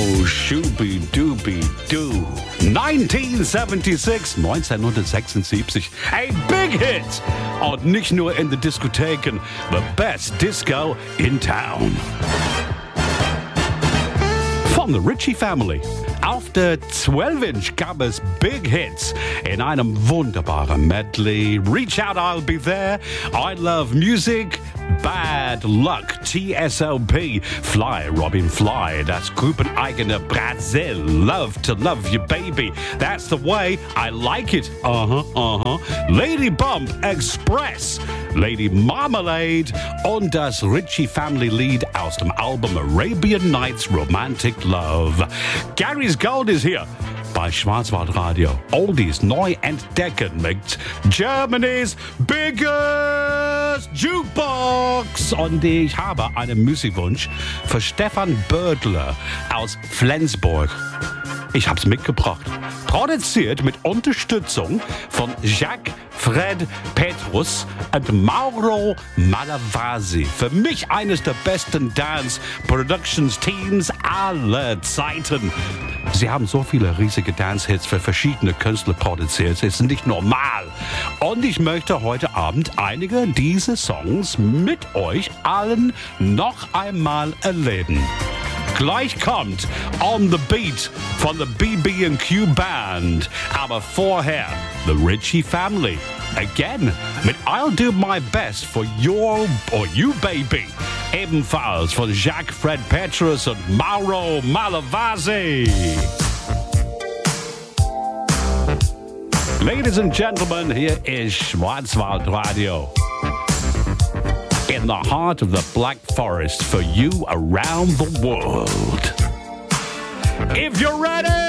Oh, Shubi-Dubi-Doo. 1976. A big hit. Und nicht nur in den Diskotheken. The best disco in town. Von the Ritchie Family. Auf der 12-Inch gab es Big Hits in einem wunderbaren Medley. Reach Out, I'll Be There, I Love Music, Bad Luck, TSOP, Fly, Robin Fly, das gruppeneigene Brazil, Love to Love You Baby, That's the Way, I Like It, Lady Bump, Express, Lady Marmalade und das Ritchie Family Lied aus dem Album Arabian Nights Romantic Love. Gary's Gold ist hier bei Schwarzwaldradio. Oldies neu entdecken mit Germany's Biggest Jukebox. Und ich habe einen Musikwunsch für Stefan Bödler aus Flensburg. Ich hab's mitgebracht. Produziert mit Unterstützung von Jacques Fred Petrus und Mauro Malavasi. Für mich eines der besten Dance-Productions-Teams aller Zeiten. Sie haben so viele riesige Dance-Hits für verschiedene Künstler produziert. Es ist nicht normal. Und ich möchte heute Abend einige dieser Songs mit euch allen noch einmal erleben. Gleich kommt On the Beat von der BB&Q Band. Aber vorher The Ritchie Family. Again mit I'll Do My Best for Your or You Baby. Ebenfalls von Jacques Fred Petrus und Mauro Malavasi. Ladies and Gentlemen, hier ist Schwarzwaldradio. In the heart of the Black Forest for you around the world. If you're ready!